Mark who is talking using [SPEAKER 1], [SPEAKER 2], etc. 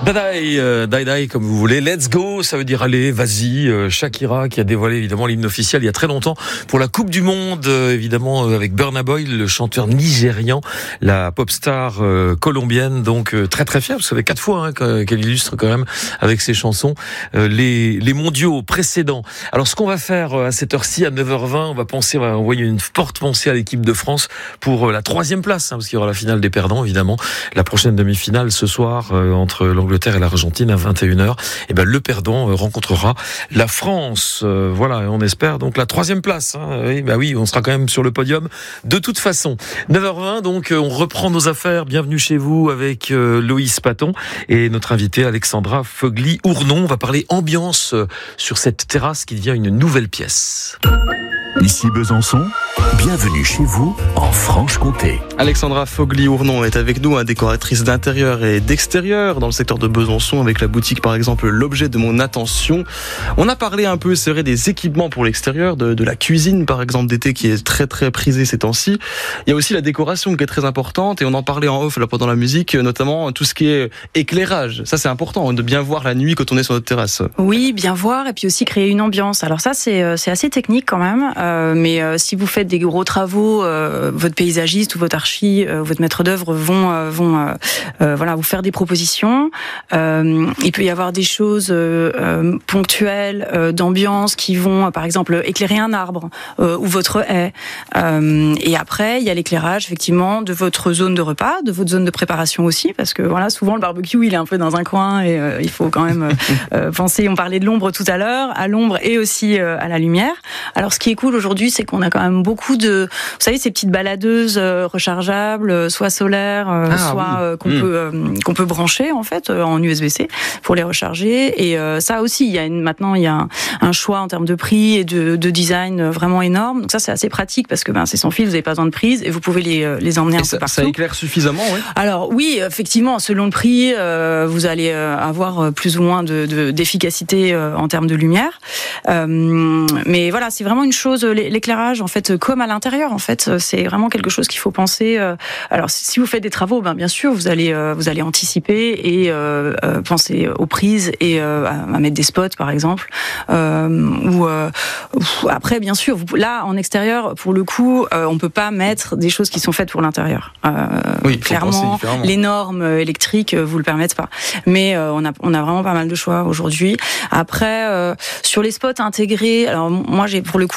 [SPEAKER 1] Die, comme vous voulez. Let's go, ça veut dire allez, vas-y. Shakira qui a dévoilé évidemment l'hymne officiel il y a très longtemps pour la Coupe du Monde, évidemment avec Burna Boy, le chanteur nigérian, la pop star colombienne, donc très très fière, parce que ça fait 4 fois qu'elle illustre quand même avec ses chansons les mondiaux précédents. Alors ce qu'on va faire à cette heure-ci, à 9h20, on va envoyer une forte pensée à l'équipe de France pour la 3e place, parce qu'il y aura la finale des perdants évidemment, la prochaine demi-finale ce soir entre l'Angleterre et l'Argentine à 21h. Et ben le perdant rencontrera la France. Voilà, on espère donc la 3e place. Oui, on sera quand même sur le podium de toute façon. 9h20, donc on reprend nos affaires. Bienvenue chez vous avec Loïs Paton et notre invitée Alexandra Fogli-Ournon. On va parler ambiance sur cette terrasse qui devient une nouvelle pièce.
[SPEAKER 2] Ici Besançon, bienvenue chez vous en Franche-Comté.
[SPEAKER 3] Alexandra Fogli-Ournon est avec nous, décoratrice d'intérieur et d'extérieur dans le secteur de Besançon, avec la boutique par exemple L'Objet de mon attention. On a parlé un peu, c'est vrai, des équipements pour l'extérieur, de la cuisine par exemple d'été qui est très très prisée ces temps-ci. Il y a aussi la décoration qui est très importante et on en parlait en off là pendant la musique, notamment tout ce qui est éclairage. Ça c'est important, de bien voir la nuit quand on est sur notre terrasse.
[SPEAKER 4] Oui, bien voir et puis aussi créer une ambiance. Alors ça c'est assez technique quand même. Mais si vous faites des gros travaux, votre paysagiste ou votre votre maître d'œuvre vont vous faire des propositions. Il peut y avoir des choses ponctuelles d'ambiance qui vont, par exemple, éclairer un arbre ou votre haie. Et après, il y a l'éclairage effectivement de votre zone de repas, de votre zone de préparation aussi, parce que voilà, souvent le barbecue il est un peu dans un coin et il faut quand même penser. On parlait de l'ombre tout à l'heure, à l'ombre et aussi à la lumière. Alors ce qui est cool aujourd'hui, c'est qu'on a quand même beaucoup de, vous savez, ces petites baladeuses rechargeables, soit solaires, qu'on peut brancher en fait en USB-C pour les recharger. Et ça aussi, maintenant il y a un choix en termes de prix et de design vraiment énorme. Donc ça c'est assez pratique parce que c'est sans fil, vous n'avez pas besoin de prise et vous pouvez les emmener un peu partout.
[SPEAKER 3] Ça éclaire suffisamment, oui.
[SPEAKER 4] Alors oui, effectivement, selon le prix, vous allez avoir plus ou moins d'efficacité en termes de lumière. Mais voilà, c'est vraiment une chose, l'éclairage en fait, comme à l'intérieur en fait, c'est vraiment quelque chose qu'il faut penser. Alors si vous faites des travaux, bien sûr vous allez anticiper et penser aux prises et à mettre des spots par exemple. Ou après bien sûr, là en extérieur pour le coup, on peut pas mettre des choses qui sont faites pour l'intérieur.
[SPEAKER 3] Oui,
[SPEAKER 4] clairement, les normes électriques vous le permettent pas. Mais on a vraiment pas mal de choix aujourd'hui. Après sur les spots intégrés, alors moi j'ai pour le coup